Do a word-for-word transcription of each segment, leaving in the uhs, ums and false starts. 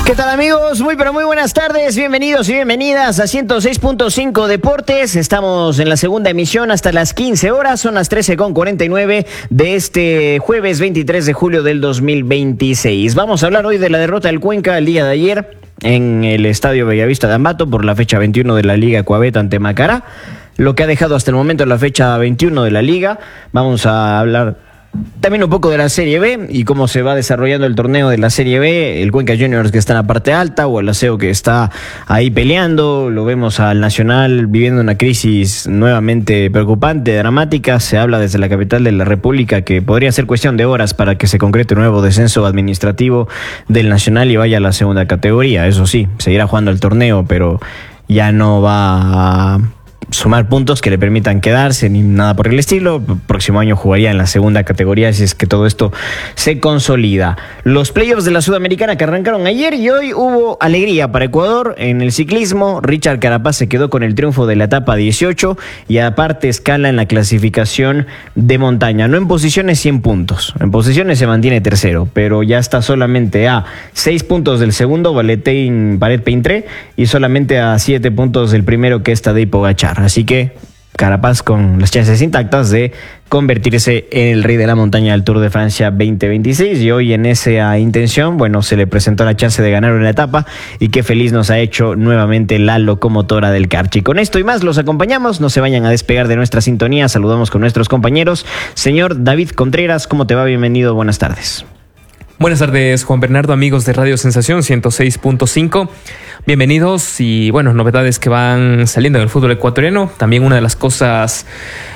¿Qué tal, amigos? Muy pero muy buenas tardes, bienvenidos y bienvenidas a ciento seis punto cinco Deportes. Estamos en la segunda emisión hasta las quince horas, son las trece con cuarenta y nueve de este jueves veintitrés de julio del dos mil veintiséis. Vamos a hablar hoy de la derrota del Cuenca el día de ayer en el Estadio Bellavista de Ambato por la fecha veintiuno de la Liga Cuabeta ante Macará, lo que ha dejado hasta el momento la fecha veintiuno de la Liga. Vamos a hablar también un poco de la Serie B y cómo se va desarrollando el torneo de la Serie B. El Cuenca Juniors, que está en la parte alta, o el Aseo, que está ahí peleando. Lo vemos al Nacional viviendo una crisis nuevamente preocupante, dramática. Se habla desde la capital de la República que podría ser cuestión de horas para que se concrete un nuevo descenso administrativo del Nacional y vaya a la segunda categoría. Eso sí, seguirá jugando el torneo, pero ya no va a sumar puntos que le permitan quedarse ni nada por el estilo. Próximo año jugaría en la segunda categoría si es que todo esto se consolida. Los playoffs de la Sudamericana que arrancaron ayer, y hoy hubo alegría para Ecuador en el ciclismo. Richard Carapaz se quedó con el triunfo de la etapa dieciocho y aparte escala en la clasificación de montaña, no en posiciones, cien puntos. En posiciones se mantiene tercero, pero ya está solamente a seis puntos del segundo, Valetín Pared Peintré, y solamente a siete puntos del primero, que es Tadej Pogačar. Así que Carapaz con las chances intactas de convertirse en el rey de la montaña del Tour de Francia veinte veintiséis, y hoy en esa intención, bueno, se le presentó la chance de ganar una etapa, y qué feliz nos ha hecho nuevamente la locomotora del Carchi. Con esto y más los acompañamos, no se vayan a despegar de nuestra sintonía. Saludamos con nuestros compañeros. Señor David Contreras, ¿cómo te va? Bienvenido, buenas tardes. Buenas tardes, Juan Bernardo, amigos de Radio Sensación ciento seis punto cinco. Bienvenidos, y bueno, novedades que van saliendo en el fútbol ecuatoriano. También una de las cosas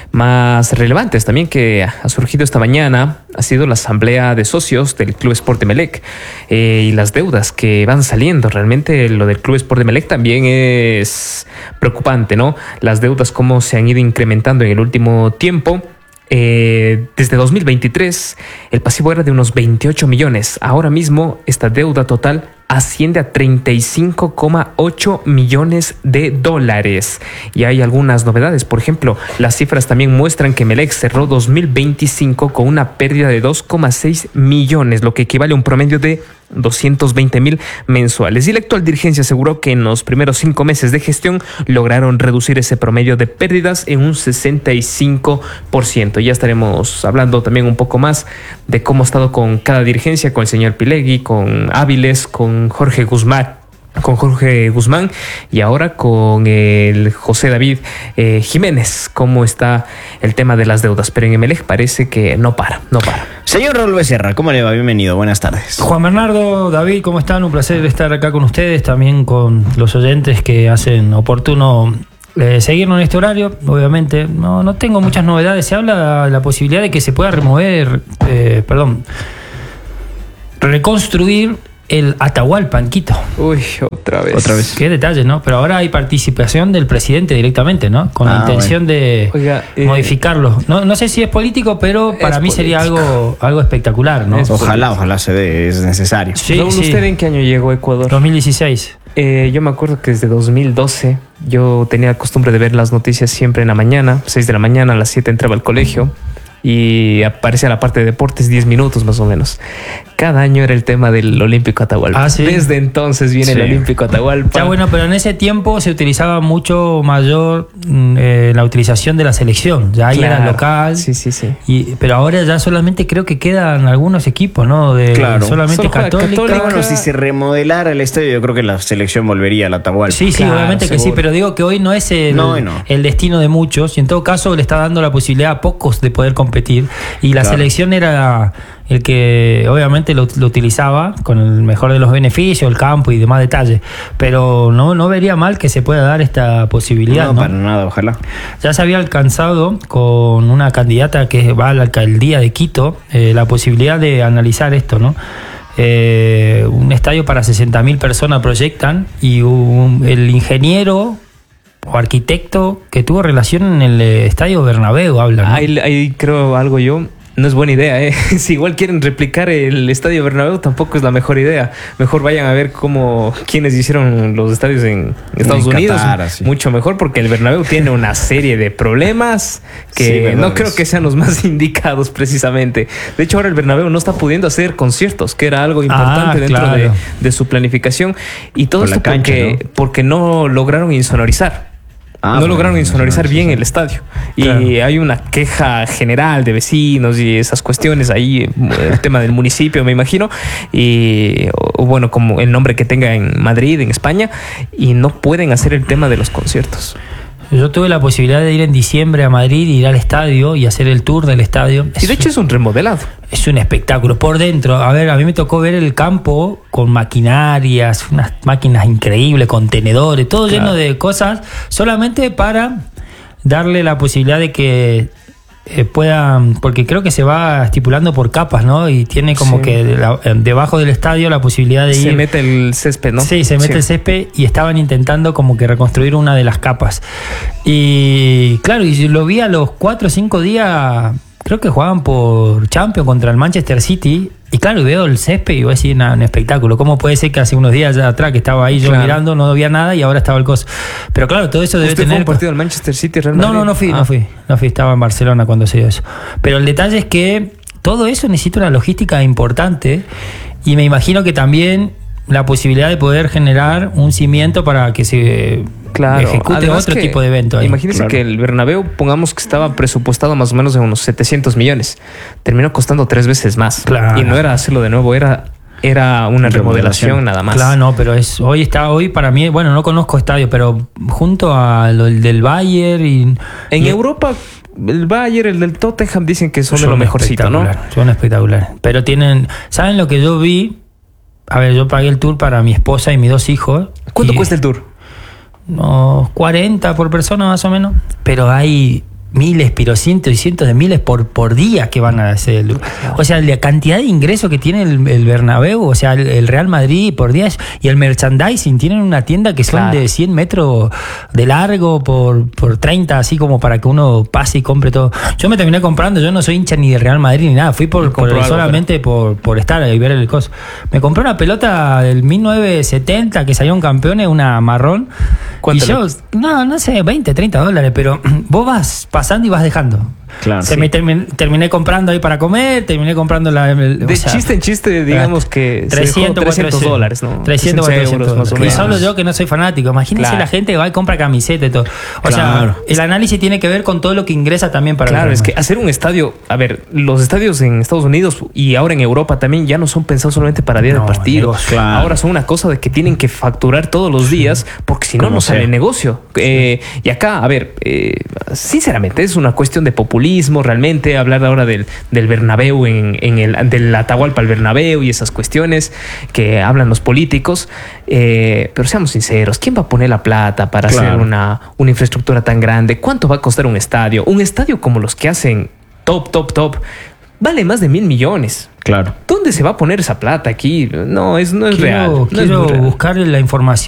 más relevantes también que ha surgido esta mañana ha sido la asamblea de socios del Club Sport Emelec eh, y las deudas que van saliendo. Realmente lo del Club Sport Emelec también es preocupante, ¿no? Las deudas, cómo se han ido incrementando en el último tiempo. Eh, desde dos mil veintitrés el pasivo era de unos veintiocho millones. Ahora mismo esta deuda total asciende a treinta y cinco coma ocho millones de dólares. Y hay algunas novedades. Por ejemplo, las cifras también muestran que Emelec cerró dos mil veinticinco con una pérdida de dos coma seis millones, lo que equivale a un promedio de doscientos veinte mil mensuales. Y la actual dirigencia aseguró que en los primeros cinco meses de gestión lograron reducir ese promedio de pérdidas en un sesenta y cinco por ciento. Ya estaremos hablando también un poco más de cómo ha estado con cada dirigencia, con el señor Pilegui, con Áviles, con Jorge Guzmán, con Jorge Guzmán y ahora con el José David eh, Jiménez, cómo está el tema de las deudas. Pero en Emelec parece que no para, no para. Señor Raúl Becerra, ¿cómo le va? Bienvenido, buenas tardes. Juan Bernardo, David, ¿cómo están? Un placer estar acá con ustedes, también con los oyentes que hacen oportuno eh, seguirnos en este horario. Obviamente no, no tengo muchas novedades. Se habla de la posibilidad de que se pueda remover, eh, perdón, reconstruir el Atahualpa, Quito. Uy, otra vez. Otra vez. Qué detalle, ¿no? Pero ahora hay participación del presidente directamente, ¿no? Con ah, la intención bueno. de Oiga, eh, modificarlo. No, no sé si es político, pero para mí político. Sería algo, algo espectacular, ¿no? Es ojalá, ojalá se dé, es necesario. Sí, Raúl, sí. ¿Usted en qué año llegó a Ecuador? dos mil dieciséis. Eh, yo me acuerdo que desde dos mil doce yo tenía costumbre de ver las noticias siempre en la mañana, seis de la mañana, a las siete entraba al colegio. Y aparecía la parte de deportes, diez minutos más o menos. Cada año era el tema del Olímpico Atahualpa. Ah, ¿sí? Desde entonces viene sí. el Olímpico Atahualpa. Ya, bueno, pero en ese tiempo se utilizaba mucho mayor eh, la utilización de la selección. Ya ahí claro. era local. Sí, sí, sí. Y, pero ahora ya solamente creo que quedan algunos equipos, ¿no? De, claro. Solamente Solo Católica. Católica. Bueno, si se remodelara el estadio, yo creo que la selección volvería a la Atahualpa. Sí, sí, claro, obviamente seguro. Que sí, pero digo que hoy no es el, no, no. el destino de muchos. Y en todo caso le está dando la posibilidad a pocos de poder competir. Y la claro. selección era el que obviamente lo, lo utilizaba con el mejor de los beneficios, el campo y demás detalles, pero no, no vería mal que se pueda dar esta posibilidad. No, ¿no? para nada, ojalá. Ya se había alcanzado con una candidata que va a la alcaldía de Quito eh, la posibilidad de analizar esto, ¿no? Eh, un estadio para sesenta mil personas proyectan, y un, el ingeniero o arquitecto que tuvo relación en el Estadio Bernabéu habla, ¿no? Ahí, ahí creo algo yo. No es buena idea, ¿eh? Si igual quieren replicar el Estadio Bernabéu, tampoco es la mejor idea. Mejor vayan a ver cómo quienes hicieron los estadios en Estados en Unidos. Qatar, así. Mucho mejor, porque el Bernabéu tiene una serie de problemas que sí, no creo que sean los más indicados precisamente. De hecho, ahora el Bernabéu no está pudiendo hacer conciertos, que era algo importante ah, dentro claro. de, de su planificación. Y todo Por esto cancha, porque, ¿no? porque no lograron insonorizar. Ah, no bueno, lograron insonorizar no, no, bien sí, el estadio. Claro. Y hay una queja general de vecinos y esas cuestiones ahí, el tema del municipio, me imagino. Y o, bueno, como el nombre que tenga en Madrid, en España, y no pueden hacer el tema de los conciertos. Yo tuve la posibilidad de ir en diciembre a Madrid, ir al estadio y hacer el tour del estadio. Y de hecho es un remodelado. Es un espectáculo. Por dentro, a ver, a mí me tocó ver el campo con maquinarias, unas máquinas increíbles, contenedores, todo claro. lleno de cosas, solamente para darle la posibilidad de que eh, puedan, porque creo que se va estipulando por capas, ¿no? Y tiene como sí. que de la, debajo del estadio la posibilidad de se ir... Se mete el césped, ¿no? Sí, se mete sí. el césped y estaban intentando como que reconstruir una de las capas. Y claro, y lo vi a los cuatro o cinco días, creo que jugaban por Champions contra el Manchester City. Y claro, veo el césped y voy a decir, nada, un espectáculo. ¿Cómo puede ser que hace unos días ya atrás que estaba ahí yo claro. mirando, no había nada y ahora estaba el coso? Pero claro, todo eso debe ¿Usted tener... fue un partido del Manchester City Real Madrid? No, no, no fui, ah. no fui. No fui, estaba en Barcelona cuando se dio eso. Pero el detalle es que todo eso necesita una logística importante y me imagino que también la posibilidad de poder generar un cimiento para que se... Claro, ejecute Además otro que, tipo de evento ahí. Imagínense claro. que el Bernabéu, pongamos que estaba presupuestado más o menos en unos setecientos millones. Terminó costando tres veces más. Claro. Y no era hacerlo de nuevo, era, era una remodelación, remodelación nada más. Claro, no, pero es hoy está hoy para mí, bueno, no conozco estadio, pero junto a lo del Bayern y... En y, Europa... El Bayern, el del Tottenham dicen que son, son de lo mejorcito, ¿no? Son espectaculares. Pero tienen... ¿Saben lo que yo vi? A ver, yo pagué el tour para mi esposa y mis dos hijos. ¿Cuánto cuesta el tour? Unos cuarenta por persona más o menos, pero hay miles, pero cientos y cientos de miles por, por día que van a hacer. O sea, la cantidad de ingresos que tiene el, el Bernabéu, o sea, el, el Real Madrid por día, y el merchandising, tienen una tienda que son claro. de cien metros de largo por, por treinta, así como para que uno pase y compre todo. Yo me terminé comprando, yo no soy hincha ni del Real Madrid ni nada, fui por, por algo, solamente pero... por, por estar y ver el coso. Me compré una pelota del mil novecientos setenta que salieron campeones, una marrón. Y yo, no, no sé, veinte, treinta dólares, pero vos vas pasando y vas dejando. Claro, Se sí. me terminé, terminé comprando ahí para comer, terminé comprando la... El, de sea, chiste en chiste, digamos que trescientos, trescientos dólares, ¿no? trescientos, cuatrocientos euros más o menos. Y solo yo que no soy fanático. Imagínense claro. la gente que va y compra camiseta y todo. O claro. sea, el análisis tiene que ver con todo lo que ingresa también para... Claro, es que hacer un estadio... A ver, los estadios en Estados Unidos y ahora en Europa también ya no son pensados solamente para día no, de partido. Negocio, claro. Ahora son una cosa de que tienen que facturar todos los días porque si no, no sale negocio. Sí. Eh, y acá, a ver, eh, sinceramente es una cuestión de populismo. Realmente hablar ahora del, del Bernabéu en, en el del Atahualpa al Bernabéu y esas cuestiones que hablan los políticos, eh, pero seamos sinceros, ¿quién va a poner la plata para claro. hacer una, una infraestructura tan grande? ¿Cuánto va a costar un estadio? Un estadio como los que hacen top, top, top vale más de mil millones. Claro. ¿Dónde se va a poner esa plata aquí? No, es, no es quiero, real. No quiero es real. buscar la información